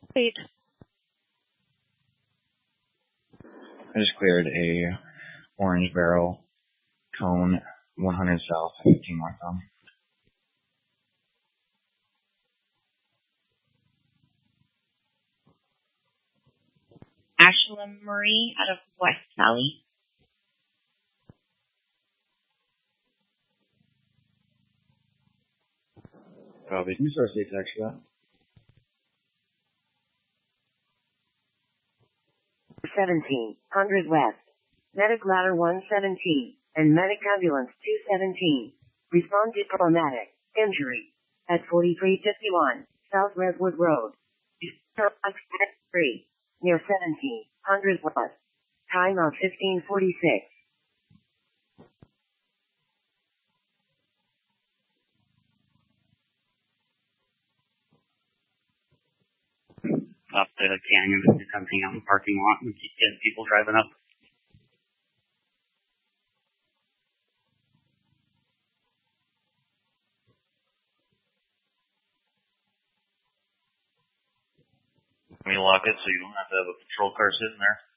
Wait. I just cleared a orange barrel cone 100 south, 15 northbound. Ashla Marie out of West Valley. Copy. Can you source the text for that? 1700 West. Medic Ladder 117 and Medic Ambulance 217. Respond to traumatic injury at 4351 South Redwood Road. 3 near 1700 West. Time of 1546. Up the canyon, do something out in the parking lot and keep getting people driving up. Can we lock it so you don't have to have a patrol car sitting there?